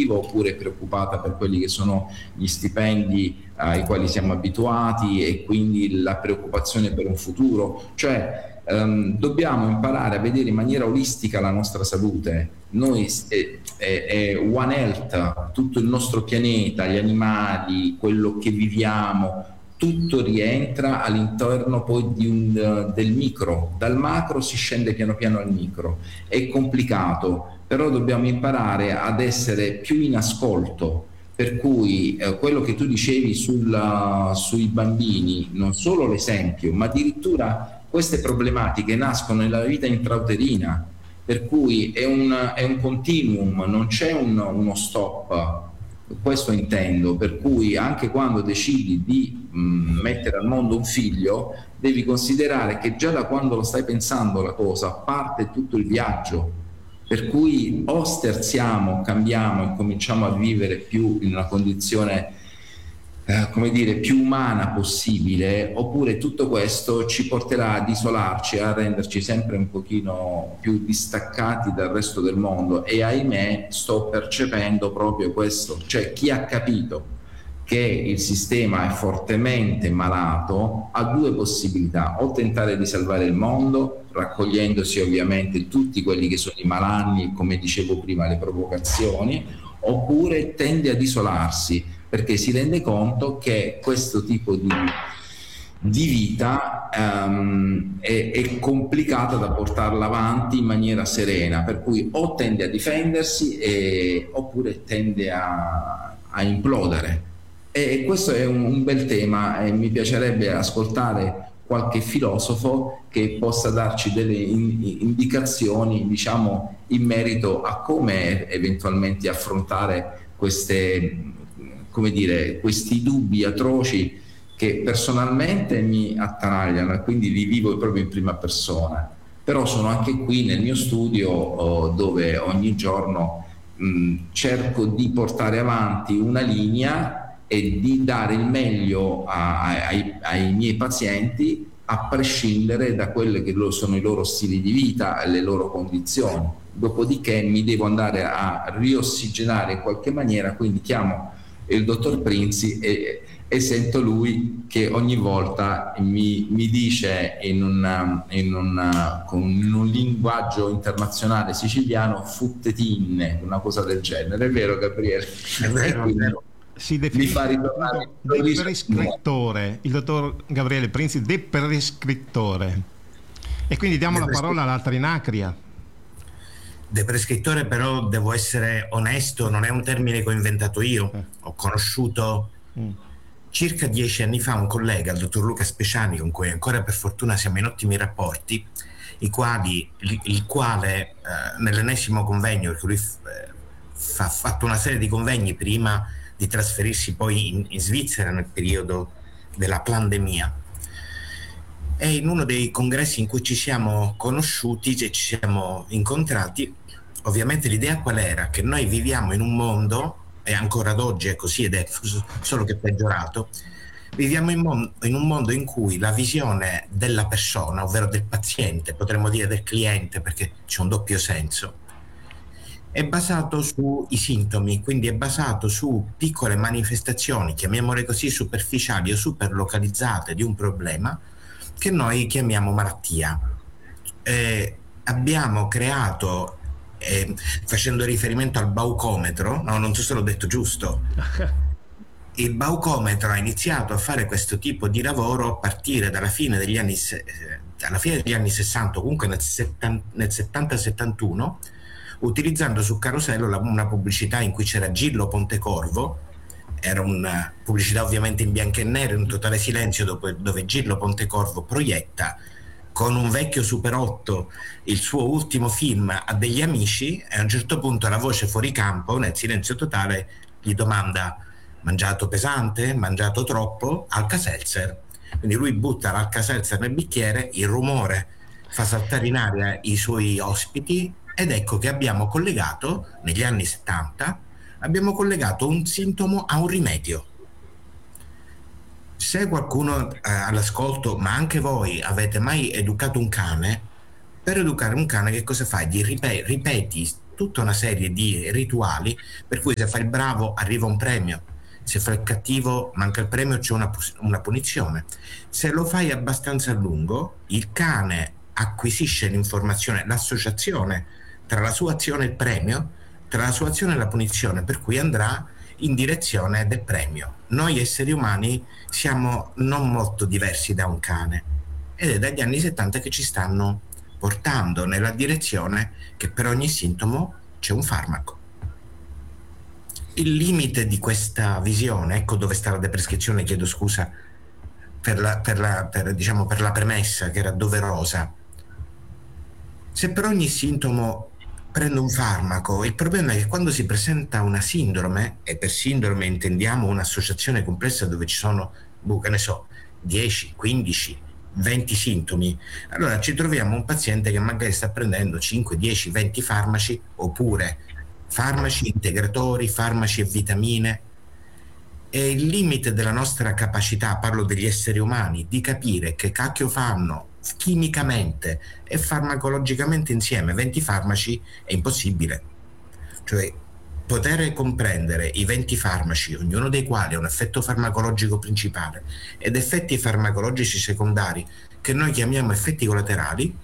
lavorativa, oppure è preoccupata per quelli che sono gli stipendi ai quali siamo abituati e quindi la preoccupazione per un futuro. Cioè dobbiamo imparare a vedere in maniera olistica la nostra salute. Noi è One Health, tutto il nostro pianeta, gli animali, quello che viviamo, tutto rientra all'interno poi del micro. Dal macro si scende piano piano al micro. È complicato, però dobbiamo imparare ad essere più in ascolto. Per cui quello che tu dicevi sui bambini, non solo l'esempio, ma addirittura queste problematiche nascono nella vita intrauterina, per cui è un continuum, non c'è uno stop. Questo intendo, per cui anche quando decidi di mettere al mondo un figlio, devi considerare che già da quando lo stai pensando la cosa, parte tutto il viaggio. Per cui o sterziamo, cambiamo e cominciamo a vivere più in una condizione come dire, più umana possibile, oppure tutto questo ci porterà ad isolarci, a renderci sempre un pochino più distaccati dal resto del mondo. E ahimè sto percependo proprio questo, cioè chi ha capito che il sistema è fortemente malato ha due possibilità: o tentare di salvare il mondo, raccogliendosi ovviamente tutti quelli che sono i malanni, come dicevo prima, le provocazioni, oppure tende ad isolarsi perché si rende conto che questo tipo di vita è complicata da portarla avanti in maniera serena, per cui o tende a difendersi oppure tende a implodere. E questo è un bel tema e mi piacerebbe ascoltare qualche filosofo che possa darci delle indicazioni, diciamo, in merito a come eventualmente affrontare come dire, questi dubbi atroci che personalmente mi attanagliano e quindi li vivo proprio in prima persona. Però sono anche qui nel mio studio dove ogni giorno cerco di portare avanti una linea e di dare il meglio ai miei pazienti, a prescindere da quelle che sono i loro stili di vita e le loro condizioni. Dopodiché mi devo andare a riossigenare in qualche maniera, quindi chiamo il dottor Prinzi e sento lui che ogni volta mi dice con un linguaggio internazionale siciliano futtetinne, una cosa del genere. È vero, Gabriele? È vero, è vero. Si definisce deprescrittore, il dottor Gabriele Prinzi, deprescrittore. E quindi diamo la parola alla Trinacria. Deprescrittore, però devo essere onesto, non è un termine che ho inventato io. Ho conosciuto circa 10 anni fa un collega, il dottor Luca Speciani, con cui ancora per fortuna siamo in ottimi rapporti, il quale nell'ennesimo convegno, perché lui ha fatto una serie di convegni prima di trasferirsi poi in Svizzera nel periodo della pandemia, e in uno dei congressi in cui ci siamo conosciuti e ci siamo incontrati, ovviamente l'idea qual era? Che noi viviamo in un mondo, e ancora ad oggi è così ed è solo che peggiorato, viviamo in un mondo in cui la visione della persona, ovvero del paziente, potremmo dire del cliente perché c'è un doppio senso, è basato sui sintomi, quindi è basato su piccole manifestazioni, chiamiamole così, superficiali o super localizzate di un problema che noi chiamiamo malattia. Abbiamo creato, facendo riferimento al baucometro, no, non so se l'ho detto giusto, il baucometro ha iniziato a fare questo tipo di lavoro a partire dalla fine degli anni 60, comunque nel 70-71, utilizzando su Carosello una pubblicità in cui c'era Gillo Pontecorvo. Era una pubblicità ovviamente in bianco e nero, in totale silenzio, dove Gillo Pontecorvo proietta con un vecchio Super 8 il suo ultimo film a degli amici, e a un certo punto la voce fuori campo, nel silenzio totale, gli domanda: mangiato pesante? Mangiato troppo? Alka-Seltzer. Quindi lui butta l'Alka-Seltzer nel bicchiere, il rumore fa saltare in aria i suoi ospiti, ed ecco che abbiamo collegato, negli anni 70, abbiamo collegato un sintomo a un rimedio. Se qualcuno all'ascolto, ma anche voi, avete mai educato un cane, per educare un cane che cosa fai? Gli ripeti tutta una serie di rituali per cui se fai il bravo arriva un premio, se fai il cattivo manca il premio, c'è una punizione. Se lo fai abbastanza a lungo, il cane acquisisce l'informazione, l'associazione tra la sua azione e il premio, tra la sua azione e la punizione, per cui andrà in direzione del premio. Noi esseri umani siamo non molto diversi da un cane, ed è dagli anni 70 che ci stanno portando nella direzione che per ogni sintomo c'è un farmaco. Il limite di questa visione, ecco dove sta la deprescrizione, chiedo scusa per la premessa che era doverosa. Se per ogni sintomo prendo un farmaco, il problema è che quando si presenta una sindrome, e per sindrome intendiamo un'associazione complessa dove ci sono, che ne so, 10, 15, 20 sintomi, allora ci troviamo un paziente che magari sta prendendo 5, 10, 20 farmaci, oppure farmaci integratori, farmaci e vitamine, e il limite della nostra capacità, parlo degli esseri umani, di capire che cacchio fanno chimicamente e farmacologicamente insieme 20 farmaci è impossibile. Cioè poter comprendere i 20 farmaci, ognuno dei quali ha un effetto farmacologico principale ed effetti farmacologici secondari che noi chiamiamo effetti collaterali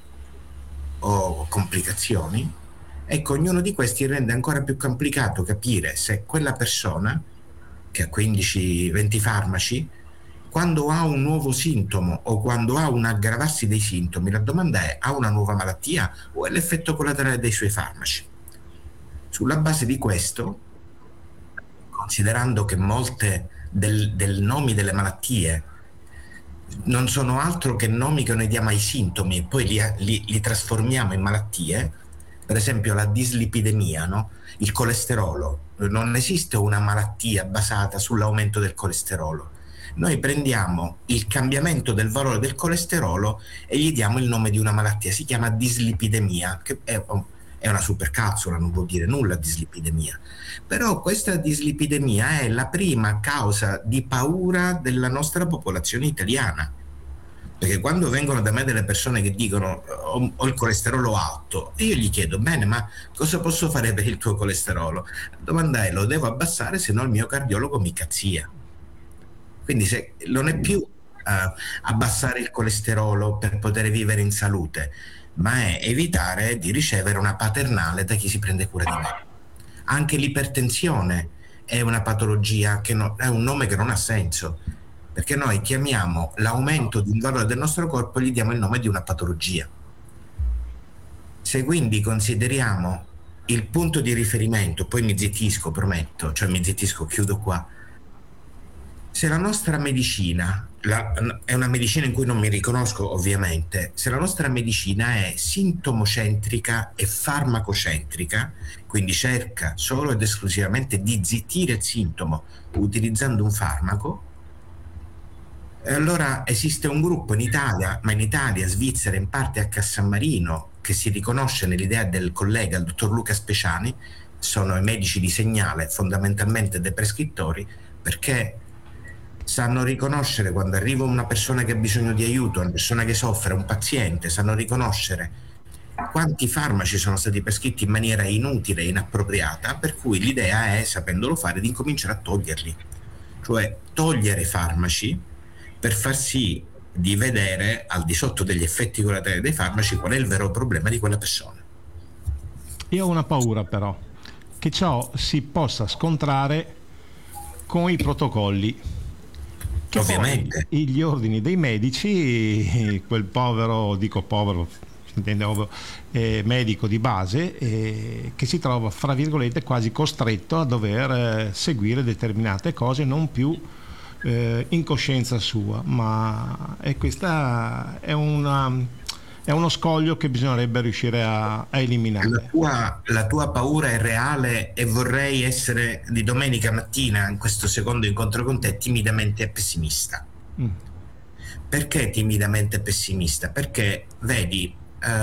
o complicazioni, ecco, ognuno di questi rende ancora più complicato capire se quella persona che ha 15-20 farmaci, quando ha un nuovo sintomo o quando ha un aggravarsi dei sintomi, la domanda è: ha una nuova malattia o è l'effetto collaterale dei suoi farmaci? Sulla base di questo, considerando che molte del nomi delle malattie non sono altro che nomi che noi diamo ai sintomi e poi li trasformiamo in malattie, per esempio la dislipidemia, no? Il colesterolo, non esiste una malattia basata sull'aumento del colesterolo. Noi prendiamo il cambiamento del valore del colesterolo e gli diamo il nome di una malattia, si chiama dislipidemia, che è una supercazzola, non vuol dire nulla dislipidemia. Però questa dislipidemia è la prima causa di paura della nostra popolazione italiana. Perché quando vengono da me delle persone che dicono ho il colesterolo alto, io gli chiedo: bene, ma cosa posso fare per il tuo colesterolo? La domanda è: lo devo abbassare, se no il mio cardiologo mi cazzia. Quindi se non è più abbassare il colesterolo per poter vivere in salute, ma è evitare di ricevere una paternale da chi si prende cura di me. Anche l'ipertensione è una patologia che è un nome che non ha senso, perché noi chiamiamo l'aumento di un valore del nostro corpo e gli diamo il nome di una patologia. Se quindi consideriamo il punto di riferimento, poi mi zittisco, prometto, cioè mi zittisco, chiudo qua. Se la nostra medicina, è una medicina in cui non mi riconosco ovviamente, se la nostra medicina è sintomocentrica e farmacocentrica, quindi cerca solo ed esclusivamente di zittire il sintomo utilizzando un farmaco, allora esiste un gruppo in Italia, ma in Italia, Svizzera, in parte anche a San Marino, che si riconosce nell'idea del collega, il dottor Luca Speciani, sono i medici di segnale, fondamentalmente dei prescrittori, perché sanno riconoscere quando arriva una persona che ha bisogno di aiuto, una persona che soffre, un paziente, sanno riconoscere quanti farmaci sono stati prescritti in maniera inutile e inappropriata, per cui l'idea è, sapendolo fare, di incominciare a toglierli, cioè togliere i farmaci per far sì di vedere al di sotto degli effetti collaterali dei farmaci qual è il vero problema di quella persona. Io ho una paura però, che ciò si possa scontrare con i protocolli. Che ovviamente gli ordini dei medici, quel povero, dico povero, si intende ovvio, medico di base, che si trova, fra virgolette, quasi costretto a dover seguire determinate cose, non più in coscienza sua, ma questa è uno scoglio che bisognerebbe riuscire a eliminare. La tua paura è reale e vorrei essere di domenica mattina, in questo secondo incontro con te, timidamente pessimista. Perché timidamente pessimista? Perché vedi,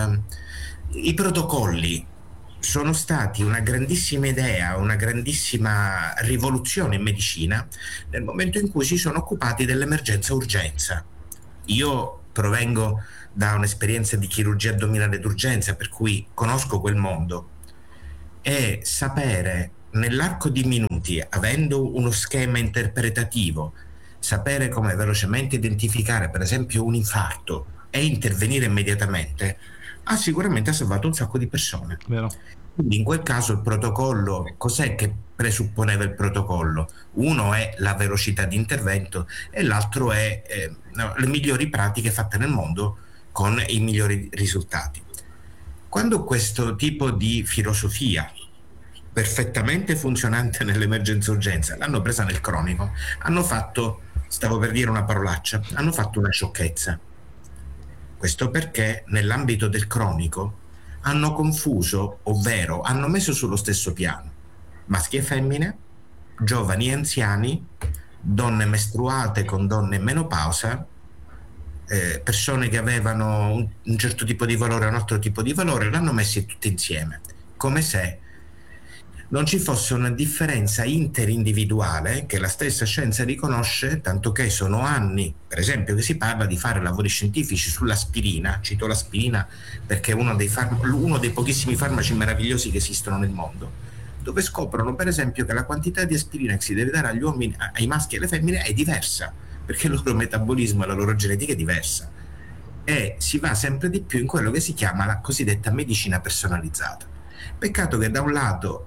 i protocolli sono stati una grandissima idea, una grandissima rivoluzione in medicina nel momento in cui si sono occupati dell'emergenza urgenza. Io provengo da un'esperienza di chirurgia addominale d'urgenza, per cui conosco quel mondo. è sapere nell'arco di minuti, avendo uno schema interpretativo, sapere come velocemente identificare per esempio un infarto e intervenire immediatamente, ha sicuramente salvato un sacco di persone. Vero. Quindi in quel caso il protocollo, cos'è che presupponeva il protocollo? Uno è la velocità di intervento e l'altro è le migliori pratiche fatte nel mondo con i migliori risultati. Quando questo tipo di filosofia, perfettamente funzionante nell'emergenza urgenza, l'hanno presa nel cronico, hanno fatto, stavo per dire una parolaccia, hanno fatto una sciocchezza. Questo perché nell'ambito del cronico hanno confuso, ovvero hanno messo sullo stesso piano maschi e femmine, giovani e anziani, donne mestruate con donne in menopausa, persone che avevano un certo tipo di valore e un altro tipo di valore, l'hanno messi tutti insieme, come se non ci fosse una differenza interindividuale che la stessa scienza riconosce, tanto che sono anni, per esempio, che si parla di fare lavori scientifici sull'aspirina. Cito l'aspirina perché è uno dei pochissimi farmaci meravigliosi che esistono nel mondo, dove scoprono per esempio che la quantità di aspirina che si deve dare agli uomini, ai maschi e alle femmine è diversa, perché il loro metabolismo e la loro genetica è diversa, e si va sempre di più in quello che si chiama la cosiddetta medicina personalizzata. Peccato che da un lato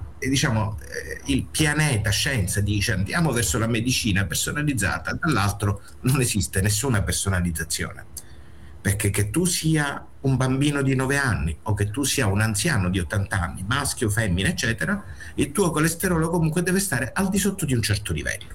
il pianeta scienza dice andiamo verso la medicina personalizzata, dall'altro non esiste nessuna personalizzazione, perché che tu sia un bambino di 9 anni o che tu sia un anziano di 80 anni, maschio o femmina eccetera, il tuo colesterolo comunque deve stare al di sotto di un certo livello,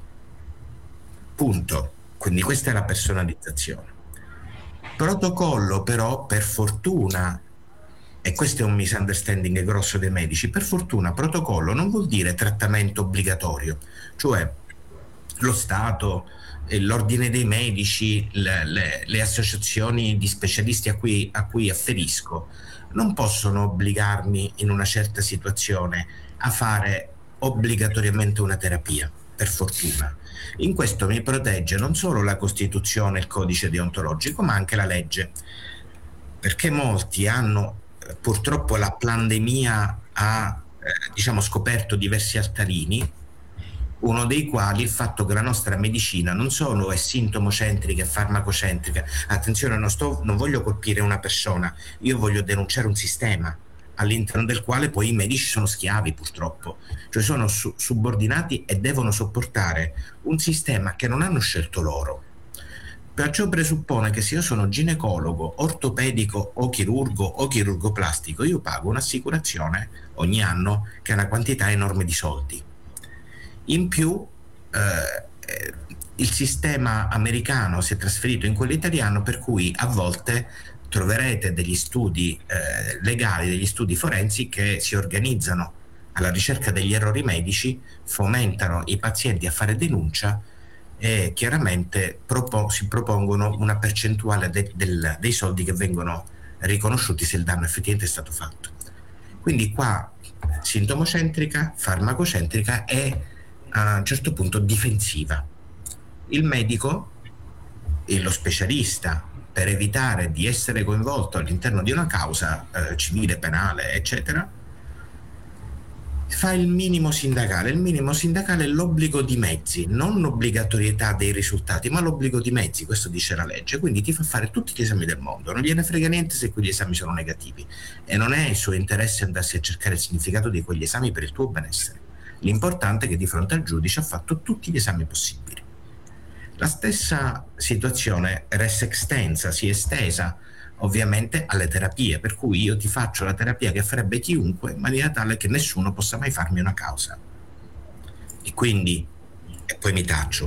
punto. Quindi questa è la personalizzazione. Protocollo però, per fortuna, e questo è un misunderstanding grosso dei medici, per fortuna protocollo non vuol dire trattamento obbligatorio, cioè lo Stato, l'ordine dei medici, le associazioni di specialisti a cui afferisco non possono obbligarmi in una certa situazione a fare obbligatoriamente una terapia, per fortuna. In questo mi protegge non solo la Costituzione e il codice deontologico, ma anche la legge, perché molti hanno, purtroppo la pandemia ha scoperto diversi altarini, uno dei quali il fatto che la nostra medicina non solo è sintomocentrica e farmacocentrica. Attenzione, non voglio colpire una persona, io voglio denunciare un sistema all'interno del quale poi i medici sono schiavi, purtroppo, cioè sono subordinati e devono sopportare un sistema che non hanno scelto loro. Perciò presuppone che se io sono ginecologo, ortopedico o chirurgo plastico, io pago un'assicurazione ogni anno che è una quantità enorme di soldi. In più il sistema americano si è trasferito in quello italiano, per cui a volte troverete degli studi legali, degli studi forensi che si organizzano alla ricerca degli errori medici, fomentano i pazienti a fare denuncia e chiaramente si propongono una percentuale dei soldi che vengono riconosciuti se il danno effettivamente è stato fatto. Quindi qua sintomocentrica, farmacocentrica e a un certo punto difensiva. Il medico e lo specialista, per evitare di essere coinvolto all'interno di una causa civile, penale, eccetera, fa il minimo sindacale. Il minimo sindacale è l'obbligo di mezzi, non l'obbligatorietà dei risultati, ma l'obbligo di mezzi, questo dice la legge. Quindi ti fa fare tutti gli esami del mondo, non gliene frega niente se quegli esami sono negativi, e non è il suo interesse andarsi a cercare il significato di quegli esami per il tuo benessere. L'importante è che di fronte al giudice ha fatto tutti gli esami possibili. La stessa situazione res extensa, si è estesa ovviamente alle terapie, per cui io ti faccio la terapia che farebbe chiunque in maniera tale che nessuno possa mai farmi una causa. E quindi, e poi mi taccio,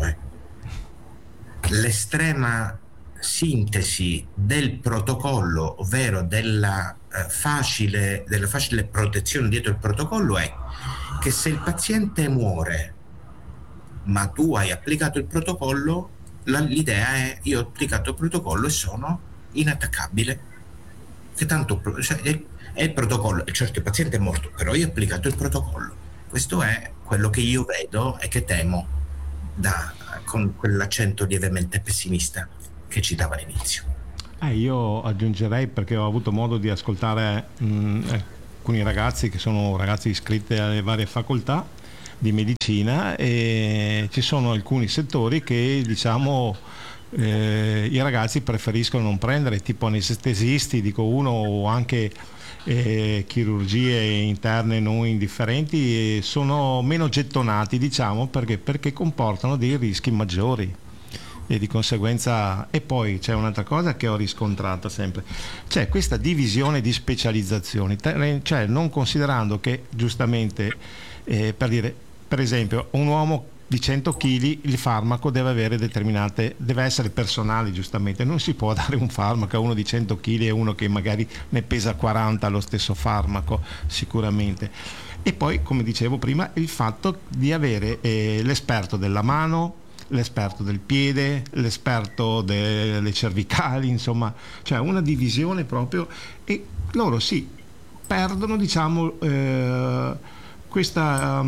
l'estrema sintesi del protocollo, ovvero della facile protezione dietro il protocollo, è che se il paziente muore ma tu hai applicato il protocollo, l'idea è: io ho applicato il protocollo e sono inattaccabile, che tanto è il protocollo, certo il paziente è morto, però io ho applicato il protocollo. Questo è quello che io vedo e che temo con quell'accento lievemente pessimista che ci dava all'inizio. Io aggiungerei, perché ho avuto modo di ascoltare alcuni ragazzi che sono ragazzi iscritti alle varie facoltà di medicina, e ci sono alcuni settori che diciamo i ragazzi preferiscono non prendere, tipo anestesisti, dico uno, o anche chirurgie interne non indifferenti, sono meno gettonati, diciamo, perché comportano dei rischi maggiori, e di conseguenza. E poi c'è un'altra cosa che ho riscontrato sempre, c'è questa divisione di specializzazioni, cioè non considerando che giustamente per esempio un uomo di 100 kg il farmaco deve avere deve essere personale, giustamente non si può dare un farmaco a uno di 100 kg e uno che magari ne pesa 40 lo stesso farmaco, sicuramente. E poi, come dicevo prima, il fatto di avere l'esperto della mano, l'esperto del piede, l'esperto delle cervicali, insomma, cioè una divisione proprio, e loro perdono, diciamo, questa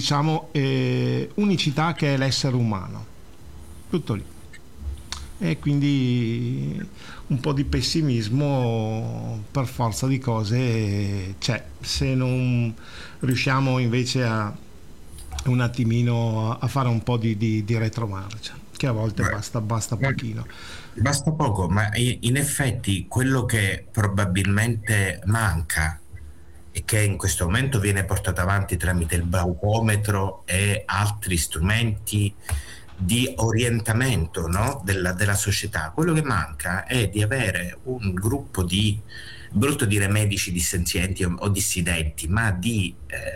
unicità che è l'essere umano, tutto lì. E quindi un po' di pessimismo per forza di cose c'è, se non riusciamo invece a un attimino a fare un po' di retromarcia, che a volte basta pochino. Basta poco, ma in effetti quello che probabilmente manca e che in questo momento viene portato avanti tramite il baucometro e altri strumenti di orientamento, no? della società, quello che manca è di avere un gruppo di, brutto dire medici dissenzienti o dissidenti, ma di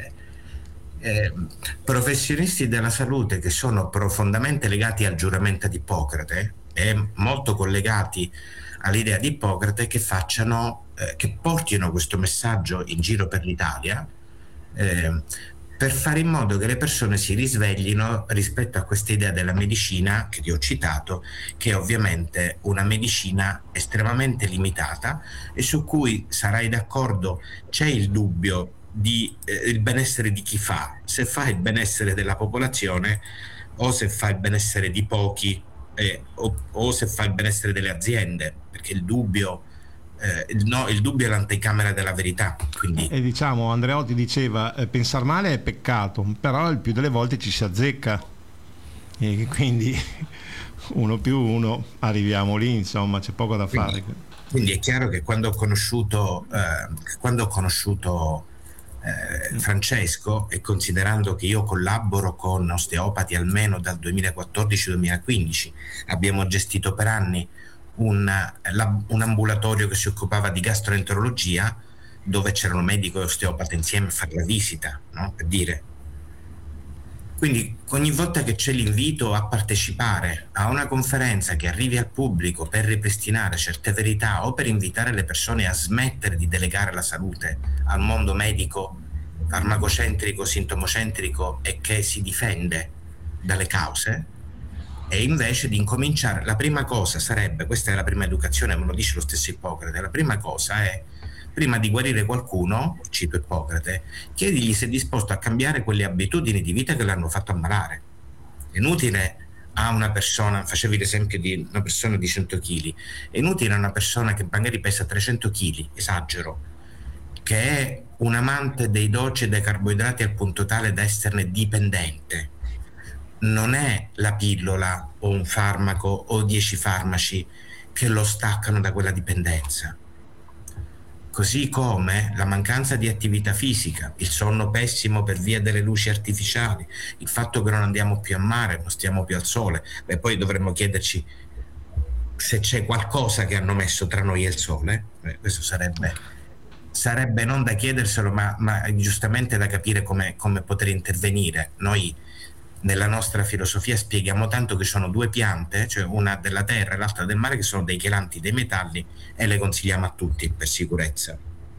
professionisti della salute che sono profondamente legati al giuramento di Ippocrate e molto collegati all'idea di Ippocrate, che che portino questo messaggio in giro per l'Italia, per fare in modo che le persone si risveglino rispetto a questa idea della medicina che ti ho citato, che è ovviamente una medicina estremamente limitata e su cui, sarai d'accordo, c'è il dubbio di il benessere di chi fa, se fa il benessere della popolazione o se fa il benessere di pochi, o se fa il benessere delle aziende, perché il dubbio il dubbio è l'anticamera della verità. Quindi e diciamo, Andreotti diceva pensar male è peccato, però il più delle volte ci si azzecca, e quindi 1 più 1 arriviamo lì, insomma, c'è poco da fare. Quindi è chiaro che quando ho conosciuto Francesco, e considerando che io collaboro con osteopati almeno dal 2014-2015, abbiamo gestito per anni un ambulatorio che si occupava di gastroenterologia, dove c'erano medico e osteopata insieme a fare la visita, no? Per dire. Quindi ogni volta che c'è l'invito a partecipare a una conferenza che arrivi al pubblico per ripristinare certe verità o per invitare le persone a smettere di delegare la salute al mondo medico farmacocentrico, sintomocentrico e che si difende dalle cause, e invece di incominciare, la prima cosa sarebbe, questa è la prima educazione, me lo dice lo stesso Ippocrate, la prima cosa è, prima di guarire qualcuno, cito Ippocrate, chiedigli se è disposto a cambiare quelle abitudini di vita che l'hanno fatto ammalare. È inutile a una persona, facevi l'esempio di una persona di 100 kg, è inutile a una persona che magari pesa 300 kg, esagero, che è un amante dei dolci e dei carboidrati al punto tale da esserne dipendente. Non è la pillola o un farmaco o 10 farmaci che lo staccano da quella dipendenza. Così come la mancanza di attività fisica, il sonno pessimo per via delle luci artificiali, il fatto che non andiamo più a mare, non stiamo più al sole. Beh, poi dovremmo chiederci se c'è qualcosa che hanno messo tra noi e il sole. Questo sarebbe non da chiederselo, ma giustamente da capire come poter intervenire. Noi nella nostra filosofia spieghiamo tanto che sono 2 piante, cioè una della terra e l'altra del mare, che sono dei chelanti dei metalli, e le consigliamo a tutti per sicurezza.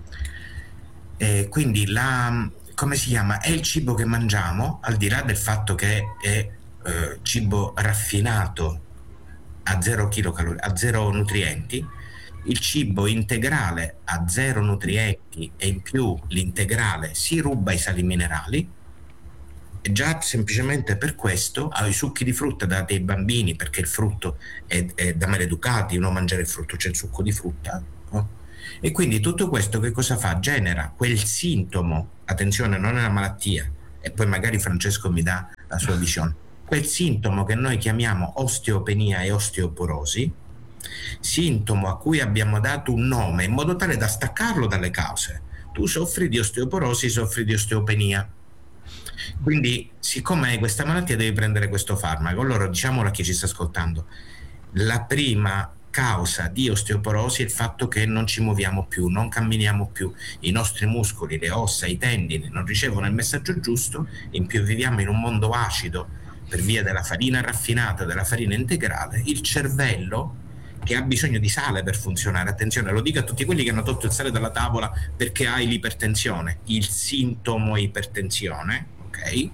Quindi come si chiama? È il cibo che mangiamo, al di là del fatto che è cibo raffinato a 0 kilocalori, a 0 nutrienti, il cibo integrale a 0 nutrienti, e in più l'integrale si ruba i sali minerali. E già semplicemente per questo i succhi di frutta dati ai bambini, perché il frutto è da maleducati, non mangiare il frutto, c'è il succo di frutta, no? E quindi tutto questo che cosa fa? Genera quel sintomo, attenzione, non è una malattia, e poi magari Francesco mi dà la sua visione, quel sintomo che noi chiamiamo osteopenia e osteoporosi, sintomo a cui abbiamo dato un nome in modo tale da staccarlo dalle cause. Tu soffri di osteoporosi, soffri di osteopenia. Quindi, siccome hai questa malattia, devi prendere questo farmaco. Allora, diciamolo a chi ci sta ascoltando, la prima causa di osteoporosi è il fatto che non ci muoviamo più, non camminiamo più, i nostri muscoli, le ossa, i tendini non ricevono il messaggio giusto, in più viviamo in un mondo acido per via della farina raffinata, della farina integrale, il cervello che ha bisogno di sale per funzionare, attenzione, lo dico a tutti quelli che hanno tolto il sale dalla tavola perché hai l'ipertensione, il sintomo ipertensione, ok?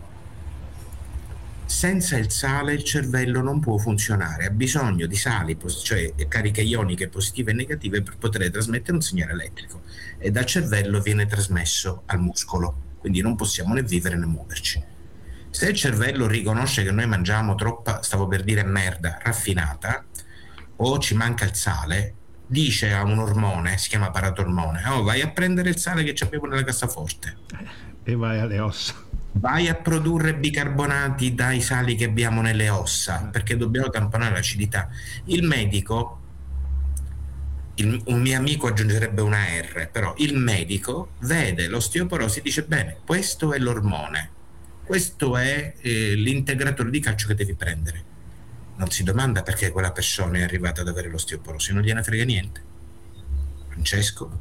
Senza il sale il cervello non può funzionare, ha bisogno di sali, cioè cariche ioniche positive e negative per poter trasmettere un segnale elettrico, e dal cervello viene trasmesso al muscolo, quindi non possiamo né vivere né muoverci. Se il cervello riconosce che noi mangiamo troppa, stavo per dire merda, raffinata, o ci manca il sale, dice a un ormone, si chiama paratormone, oh, vai a prendere il sale che abbiamo nella cassaforte e vai alle ossa, vai a produrre bicarbonati dai sali che abbiamo nelle ossa, perché dobbiamo tamponare l'acidità. Il medico, un mio amico aggiungerebbe una R, però il medico vede l'osteoporosi e dice bene, questo è l'ormone, questo è l'integratore di calcio che devi prendere. Non si domanda perché quella persona è arrivata ad avere l'osteoporosi, non gliene frega niente. Francesco?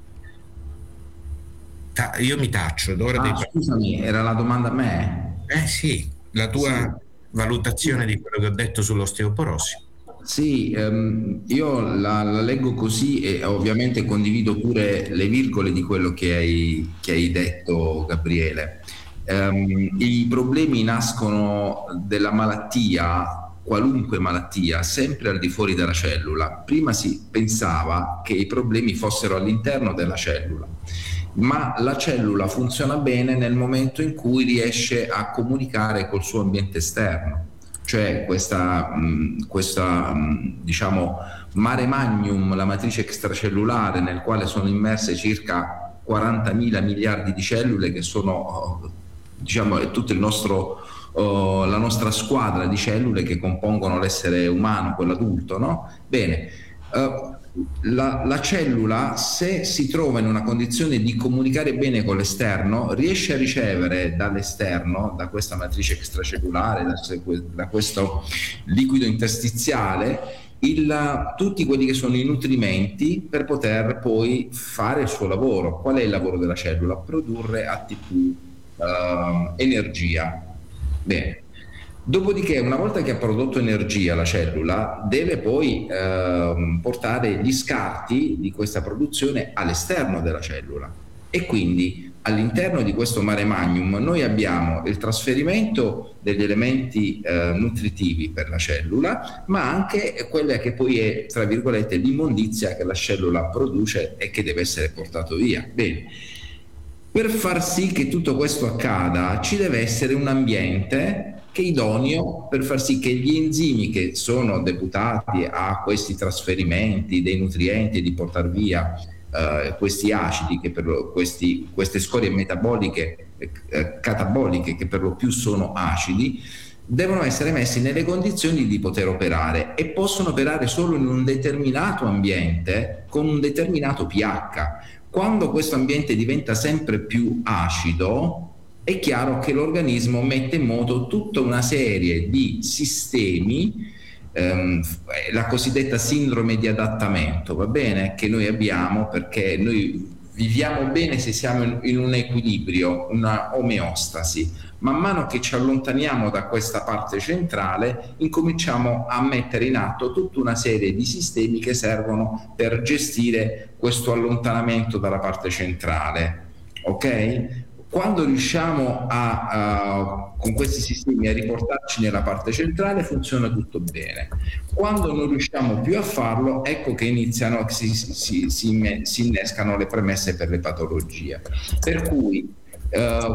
Io mi taccio. Scusami, era la domanda a me? Sì, la tua valutazione di quello che ho detto sull'osteoporosi. Sì, io la leggo così e ovviamente condivido pure le virgole di quello che hai detto, Gabriele. I problemi nascono della malattia, qualunque malattia, sempre al di fuori della cellula. Prima si pensava che i problemi fossero all'interno della cellula, ma la cellula funziona bene nel momento in cui riesce a comunicare col suo ambiente esterno, cioè questa diciamo mare magnum, la matrice extracellulare nel quale sono immerse circa 40.000 miliardi di cellule, che sono diciamo è tutto il nostro la nostra squadra di cellule che compongono l'essere umano, quello adulto, no? Bene, la cellula, se si trova in una condizione di comunicare bene con l'esterno, riesce a ricevere dall'esterno, da questa matrice extracellulare, da questo liquido interstiziale, tutti quelli che sono i nutrimenti per poter poi fare il suo lavoro. Qual è il lavoro della cellula? Produrre ATP, energia. Bene. Dopodiché, una volta che ha prodotto energia la cellula, deve poi portare gli scarti di questa produzione all'esterno della cellula, e quindi all'interno di questo mare magnum noi abbiamo il trasferimento degli elementi nutritivi per la cellula, ma anche quella che poi è, tra virgolette, l'immondizia che la cellula produce e che deve essere portato via. Bene. Per far sì che tutto questo accada ci deve essere un ambiente che è idoneo per far sì che gli enzimi che sono deputati a questi trasferimenti dei nutrienti e di portar via questi acidi, che queste scorie metaboliche, cataboliche, che per lo più sono acidi, devono essere messi nelle condizioni di poter operare, e possono operare solo in un determinato ambiente con un determinato pH. Quando questo ambiente diventa sempre più acido, è chiaro che l'organismo mette in moto tutta una serie di sistemi, la cosiddetta sindrome di adattamento, va bene, che noi abbiamo, perché noi viviamo bene se siamo in un equilibrio, una omeostasi. Man mano che ci allontaniamo da questa parte centrale, incominciamo a mettere in atto tutta una serie di sistemi che servono per gestire questo allontanamento dalla parte centrale. Ok? Quando riusciamo con questi sistemi a riportarci nella parte centrale, funziona tutto bene. Quando non riusciamo più a farlo, ecco che iniziano, si innescano le premesse per le patologie. Per cui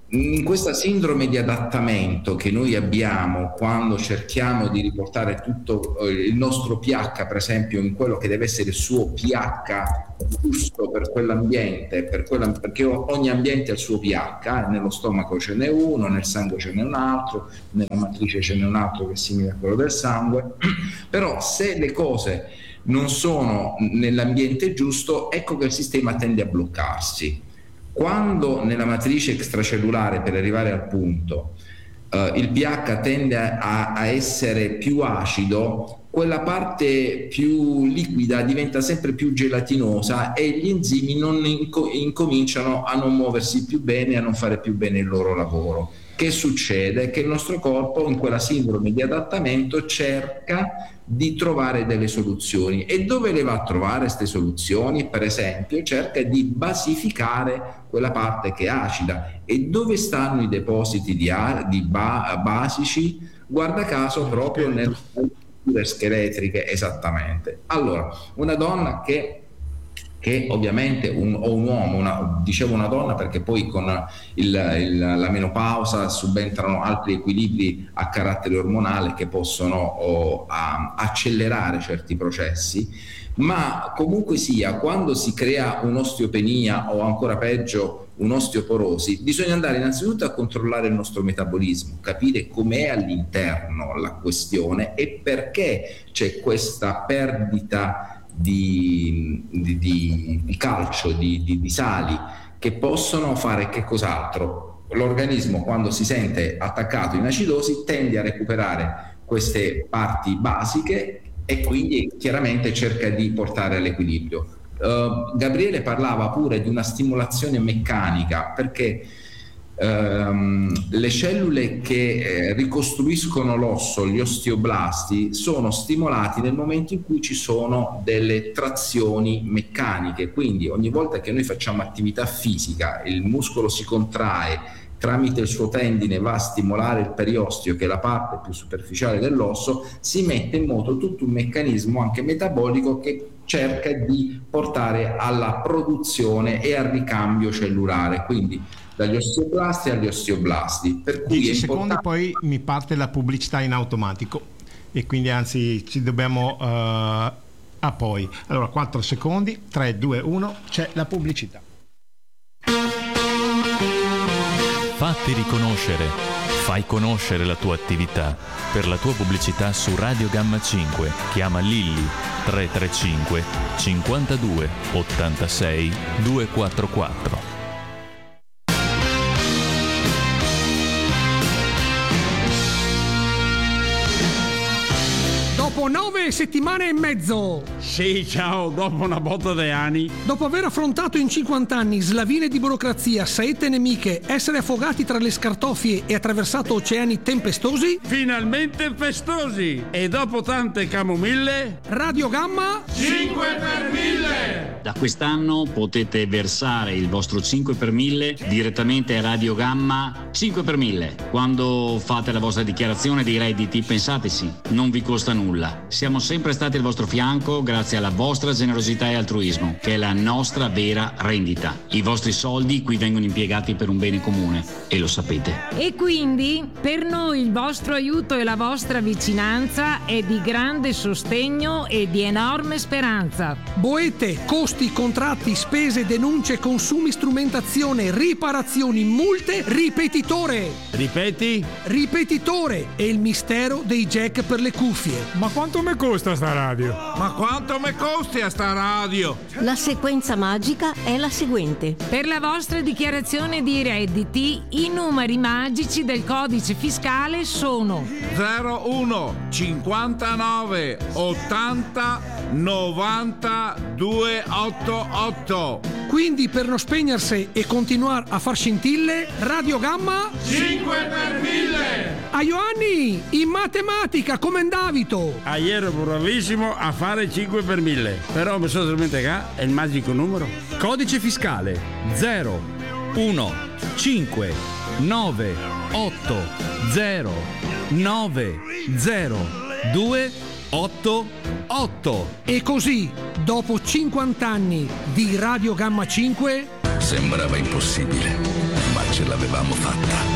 In questa sindrome di adattamento che noi abbiamo quando cerchiamo di riportare tutto il nostro pH, per esempio, in quello che deve essere il suo pH giusto per quell'ambiente, perché ogni ambiente ha il suo pH, nello stomaco ce n'è uno, nel sangue ce n'è un altro, nella matrice ce n'è un altro che è simile a quello del sangue, però se le cose non sono nell'ambiente giusto, ecco che il sistema tende a bloccarsi. Quando nella matrice extracellulare, per arrivare al punto, il pH tende a essere più acido, quella parte più liquida diventa sempre più gelatinosa e gli enzimi incominciano a non muoversi più bene, a non fare più bene il loro lavoro. Che succede? Che il nostro corpo, in quella sindrome di adattamento, cerca di trovare delle soluzioni. E dove le va a trovare queste soluzioni? Per esempio, cerca di basificare quella parte che è acida. E dove stanno i depositi basici? Guarda caso proprio nelle strutture scheletriche, esattamente. Allora, una donna che ovviamente o un uomo, dicevo una donna perché poi con la menopausa subentrano altri equilibri a carattere ormonale che possono accelerare certi processi, ma comunque sia, quando si crea un'osteopenia o ancora peggio un'osteoporosi, bisogna andare innanzitutto a controllare il nostro metabolismo, capire com'è all'interno la questione e perché c'è questa perdita di calcio, di sali che possono fare che cos'altro? L'organismo, quando si sente attaccato in acidosi, tende a recuperare queste parti basiche e quindi chiaramente cerca di portare all'equilibrio. Gabriele parlava pure di una stimolazione meccanica, perché le cellule che ricostruiscono l'osso, gli osteoblasti, sono stimolati nel momento in cui ci sono delle trazioni meccaniche, quindi ogni volta che noi facciamo attività fisica il muscolo si contrae, tramite il suo tendine va a stimolare il periosteo, che è la parte più superficiale dell'osso, si mette in moto tutto un meccanismo anche metabolico che cerca di portare alla produzione e al ricambio cellulare, quindi dagli osteoblasti agli osteoblasti. Per cui 10 secondi poi mi parte la pubblicità in automatico e quindi anzi ci dobbiamo a poi. Allora 4 secondi, 3, 2, 1, c'è la pubblicità. Fatti riconoscere, fai conoscere la tua attività. Per la tua pubblicità su Radio Gamma 5 chiama Lilli 335 52 86 244. Dopo 9 settimane e mezzo. Sì, ciao, dopo una botta di anni. Dopo aver affrontato in 50 anni slavine di burocrazia, saette nemiche, essere affogati tra le scartoffie e attraversato oceani tempestosi, Finalmente festosi. E dopo tante camomille, Radio Gamma 5 per 1000. Da quest'anno potete versare il vostro 5 per 1000 direttamente a Radio Gamma 5 per 1000. Quando fate la vostra dichiarazione dei redditi, pensateci, non vi costa nulla. Siamo sempre stati al vostro fianco grazie alla vostra generosità e altruismo, che è la nostra vera rendita. I vostri soldi qui vengono impiegati per un bene comune e lo sapete. E quindi per noi il vostro aiuto e la vostra vicinanza è di grande sostegno e di enorme speranza. boete, costi, contratti, spese, denunce, consumi, strumentazione, riparazioni, multe, ripetitore. Ripeti? Ripetitore è il mistero dei jack per le cuffie. Ma quanto mi costa sta radio? Ma quanto mi costi a sta radio? La sequenza magica è la seguente. Per la vostra dichiarazione di redditi, i numeri magici del codice fiscale sono 01 59 80 90 288. Quindi per non spegnersi e continuare a far scintille, Radio Gamma 5 per 1000. a Ioanni in matematica come Davito. Ieri ero bravissimo a fare 5 per 1000. Però mi sono dimenticato è il magico numero. Codice fiscale 0 1 5 9 8 0 9 0 2 8 8. E così, dopo 50 anni di Radio Gamma 5, Sembrava impossibile, ma ce l'avevamo fatta.